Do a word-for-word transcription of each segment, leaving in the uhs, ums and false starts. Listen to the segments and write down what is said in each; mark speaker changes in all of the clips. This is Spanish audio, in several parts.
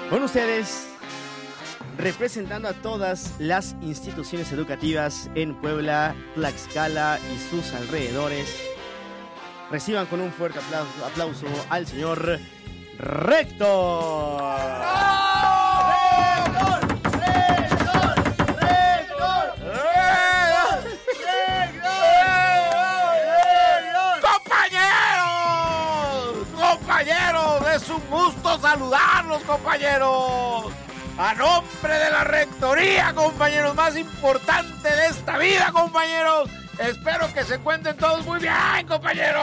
Speaker 1: Con ustedes, representando a todas las instituciones educativas en Puebla, Tlaxcala y sus alrededores, reciban con un fuerte aplauso, aplauso al señor Rector. ¡Oh! ¡Rector! ¡Rector! ¡Rector! ¡Rector! ¡Rector! ¡Compañeros! ¡Compañeros! Es un gusto saludarlos, compañeros. A nombre de la rectoría, compañeros, más importante de esta vida, compañeros. Espero que se encuentren todos muy bien, compañeros.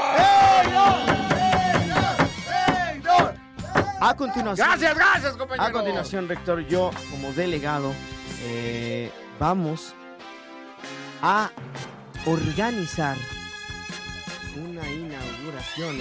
Speaker 1: A continuación. Gracias, gracias, compañeros. A continuación, rector, yo como delegado eh, vamos a organizar una inauguración.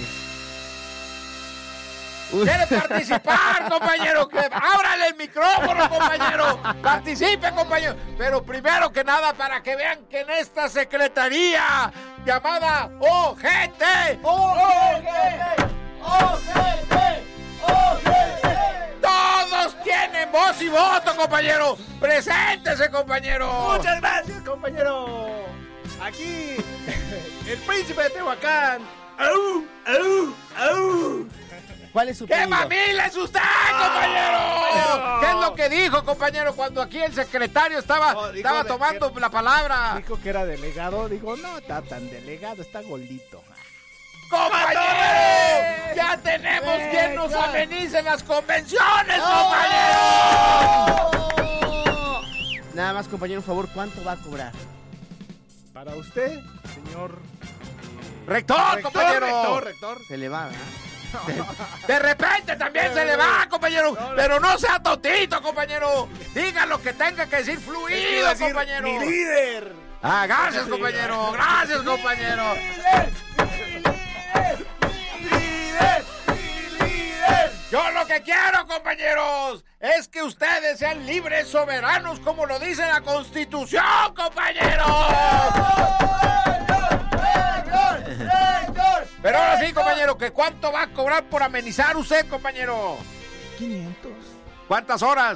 Speaker 1: ¿Quiere participar, compañero? Que ábrale el micrófono, compañero. Participe, compañero. Pero primero que nada, para que vean que en esta secretaría llamada O G T, O G T, O G T, O G T, todos tienen voz y voto, compañero. Preséntese, compañero.
Speaker 2: Muchas gracias, compañero. Aquí, el príncipe de Tehuacán. ¡Au! ¡Au! ¡Au!
Speaker 1: ¿Cuál es su
Speaker 2: ¡Qué mamila es usted, compañero!
Speaker 1: Oh, ¿qué es lo que dijo, compañero, cuando aquí el secretario estaba, no, estaba tomando que, la palabra?
Speaker 2: Dijo que era delegado. Dijo, no está tan delegado, está gordito.
Speaker 1: ¡Compañero! ¡Ya tenemos Venga. quien nos amenice en las convenciones, oh. compañero! Nada más, compañero, por favor, ¿cuánto va a cobrar?
Speaker 2: Para usted, señor...
Speaker 1: Eh, ¡Rector, rector, compañero!
Speaker 2: Rector, rector.
Speaker 1: Se le va, ¿verdad? De, de repente también se le va, compañero. Pero no sea tontito, compañero. Diga lo que tenga que decir fluido, decir, compañero.
Speaker 2: Mi líder.
Speaker 1: Ah, gracias, compañero. Gracias, compañero. Mi líder, mi líder. Yo lo que quiero, compañeros, es que ustedes sean libres, soberanos, como lo dice la Constitución, compañeros. Pero ahora sí, compañero, ¿que cuánto va a cobrar por amenizar usted, compañero?
Speaker 2: quinientos.
Speaker 1: ¿Cuántas horas?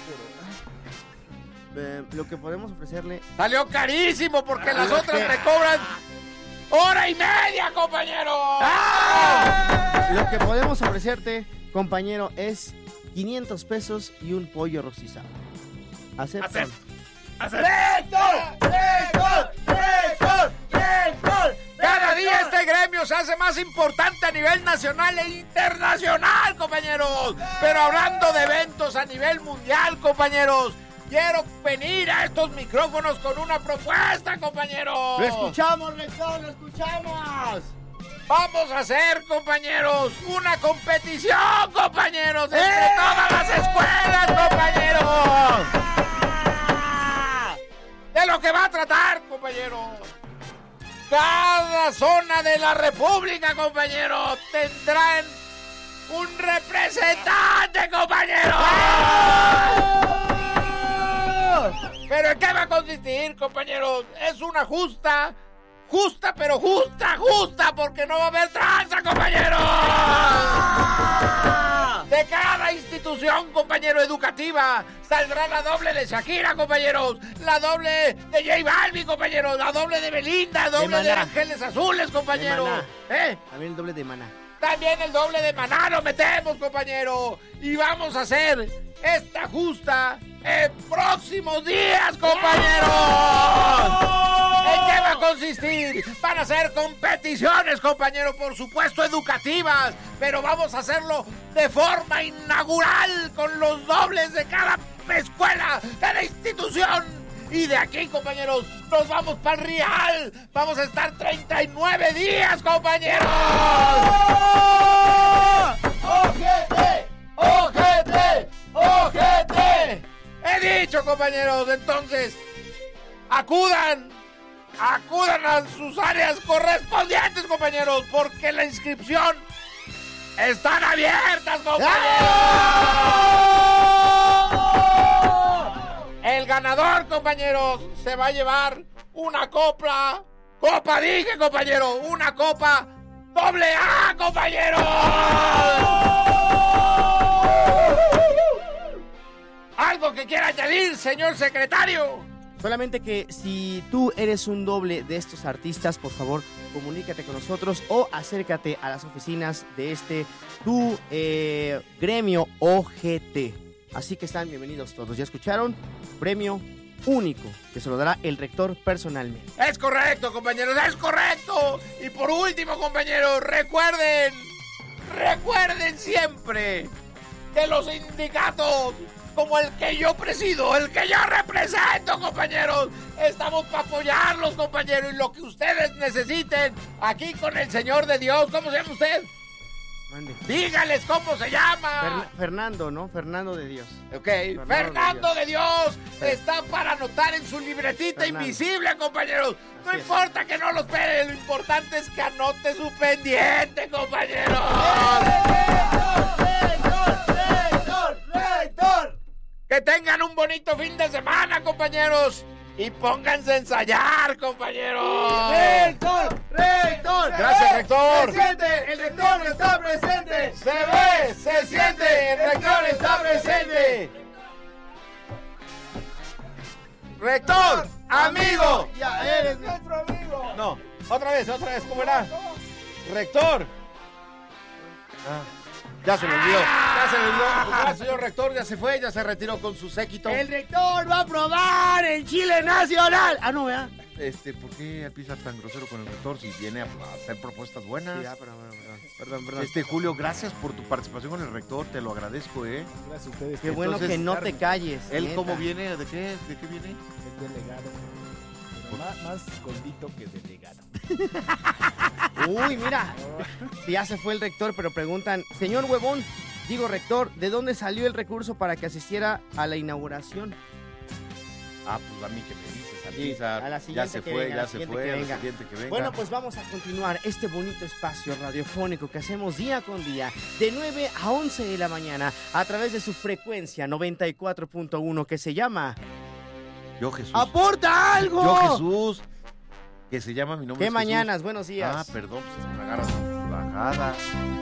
Speaker 1: Eh, lo que podemos ofrecerle... Salió carísimo porque ah, las otras me cobran hora y media, compañero. ¡Ah! Lo que podemos ofrecerte, compañero, es quinientos pesos y un pollo rostizado. ¿Aceptan? ¡Rector! ¡Rector! ¡Rector! ¡Rector! Cada día este gremio se hace más importante a nivel nacional e internacional, compañeros. Pero hablando de eventos a nivel mundial, compañeros, quiero venir a estos micrófonos con una propuesta, compañeros. Lo escuchamos, rector, lo escuchamos. Vamos a hacer, compañeros, una competición, compañeros, entre ¡Eh! todas las escuelas, compañeros. De lo que va a tratar, compañeros. Cada zona de la República, compañeros, tendrán un representante, compañeros. ¿Pero en qué va a consistir, compañeros? Es una justa, justa, pero justa, justa, porque no va a haber tranza, compañeros. De cada institución, compañero, educativa, saldrá la doble de Shakira, compañeros, la doble de J Balvin, compañeros, la doble de Belinda, doble de, de Ángeles Azules, compañero. ¿Eh? También el doble de Maná. También el doble de Maná lo metemos, compañero. Y vamos a hacer esta justa en próximos días, compañeros. ¿En qué va a consistir? Van a ser competiciones, compañero, por supuesto educativas, pero vamos a hacerlo de forma inaugural con los dobles de cada escuela, cada institución. Y de aquí, compañeros, nos vamos para el Real. Vamos a estar treinta y nueve días, compañeros. ¡O G T! ¡O G T! ¡O G T! He dicho, compañeros, entonces, acudan, acudan a sus áreas correspondientes, compañeros, porque la inscripción están abiertas, compañeros. El ganador, compañeros, se va a llevar una copa, copa dije, compañero, una copa doble A, compañeros.
Speaker 3: que quiera añadir, señor secretario?
Speaker 1: Solamente que si tú eres un doble de estos artistas, por favor, comunícate con nosotros o acércate a las oficinas de este tu eh, gremio O G T. Así que están bienvenidos todos. ¿Ya escucharon? Premio único, que se lo dará el rector personalmente.
Speaker 3: Es correcto, compañeros, es correcto. Y por último, compañeros, recuerden, recuerden siempre que los sindicatos, como el que yo presido, el que yo represento, compañeros, estamos para apoyarlos, compañeros, y lo que ustedes necesiten, aquí con el Señor de Dios. ¿Cómo se llama usted?
Speaker 1: Mande.
Speaker 3: Dígales cómo se llama.
Speaker 1: Fer- Fernando, ¿no? Fernando de Dios.
Speaker 3: Ok, Fernando, Fernando de Dios, de Dios está para anotar en su libretita Fernando. Invisible, compañeros. No Así importa es. Que no los pegue, lo importante es que anote su pendiente, compañeros. ¡Rector, rector, rector! Que tengan un bonito fin de semana, compañeros. Y pónganse a ensayar, compañeros.
Speaker 1: ¡Rector! ¡Rector!
Speaker 3: Gracias, rector.
Speaker 1: ¡Presente! ¡El rector está presente!
Speaker 3: ¡Se ve! ¡Se siente! ¡El rector está presente! ¡Rector! ¡Amigo!
Speaker 1: ¡Ya eres nuestro amigo!
Speaker 3: No, otra vez, otra vez, ¿cómo era? ¡Rector! Ah. Ya se me olvidó, ya se me olvidó. Pues el señor rector ya se fue, ya se retiró con su séquito.
Speaker 1: El rector va a probar el Chile Nacional. Ah, no, ¿verdad?
Speaker 3: Este, ¿por qué empieza tan grosero con el rector si viene a hacer propuestas buenas?
Speaker 1: Sí, ya, perdón, perdón, perdón, perdón.
Speaker 3: Este, Julio, gracias por tu participación con el rector, te lo agradezco, ¿eh?
Speaker 2: Gracias a ustedes.
Speaker 1: Qué bueno Entonces, que no te calles.
Speaker 3: ¿Él
Speaker 1: neta.
Speaker 3: cómo viene? ¿De qué? ¿De qué viene?
Speaker 2: Es delegado. Pero más, más gordito que delegado.
Speaker 1: Uy, mira, ya se fue el rector, pero preguntan, señor Huevón, digo rector, ¿de dónde salió el recurso para que asistiera a la inauguración?
Speaker 3: Ah, pues a mí que me dices, a mí,
Speaker 1: Sí, a la
Speaker 3: ya se fue,
Speaker 1: venga,
Speaker 3: ya se fue, a la siguiente que venga.
Speaker 1: Bueno, pues vamos a continuar este bonito espacio radiofónico que hacemos día con día, de nueve a once de la mañana, a través de su frecuencia noventa y cuatro punto uno, que se llama...
Speaker 3: Yo Jesús.
Speaker 1: ¡Aporta algo!
Speaker 3: Yo Jesús. Que se llama mi nombre.
Speaker 1: ¿Qué
Speaker 3: es
Speaker 1: mañanas?
Speaker 3: Jesús.
Speaker 1: Buenos días.
Speaker 3: Ah, perdón, pues me agarras bajada.